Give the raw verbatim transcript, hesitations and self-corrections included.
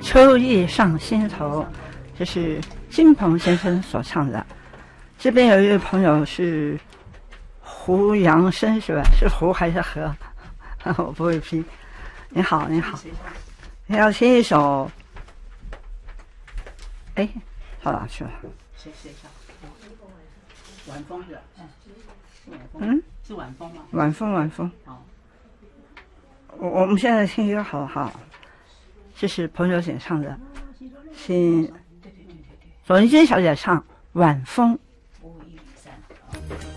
秋意上心头，这是金鹏先生所唱的。这边有一位朋友是胡杨生是吧？是胡还是何？我不会拼。你好，你好，你要听一首。哎，到哪去了？ 谁谁唱？晚风的， 嗯， 是晚风吗？ 晚风，晚风。 好， 我我们现在听一个好好，这是彭九姐唱的，请左云金小姐唱《晚风》。